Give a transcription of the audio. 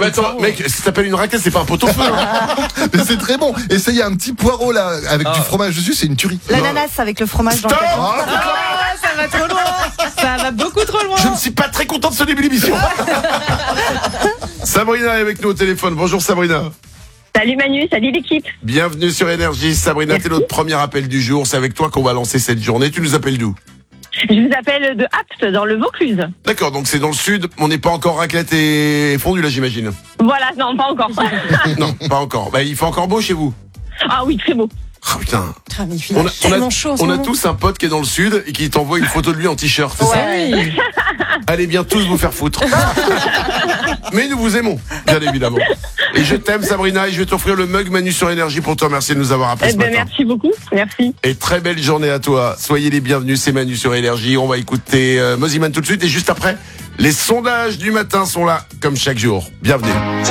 bah attends, mec, si t'appelles une raclette, c'est pas un pot-au-feu. Hein. Mais c'est très bon. Et ça, il y a un petit poireau là, avec du fromage dessus, c'est une tuerie. L'ananas avec le fromage dans le Stop. cadre. Ça va trop loin. Ça va beaucoup trop loin. Je ne suis pas très content de ce début d'émission. Sabrina est avec nous au téléphone. Bonjour Sabrina. Salut Manu, salut l'équipe. Bienvenue sur Énergie. Sabrina, t'es notre premier appel du jour. C'est avec toi qu'on va lancer cette journée. Tu nous appelles d'où? Je vous appelle de Apt, dans le Vaucluse. D'accord, donc c'est dans le sud. On n'est pas encore raclette et fondu là, j'imagine. Voilà, non, pas encore. Non, pas encore. Bah, il fait encore beau chez vous. Ah oui, très beau. Ah putain. Ah, mais il fait tellement chaud en ce on a moment. tous un pote qui est dans le sud et qui t'envoie une photo de lui en t-shirt. C'est ça? Oui. Allez bien tous vous faire foutre. Mais nous vous aimons, bien évidemment. Et je t'aime Sabrina et je vais t'offrir le mug Manu sur Énergie pour te remercier de nous avoir appelé ce matin. Merci beaucoup, merci. Et très belle journée à toi. Soyez les bienvenus, c'est Manu sur Énergie. On va écouter Moziman tout de suite et juste après, les sondages du matin sont là, comme chaque jour. Bienvenue.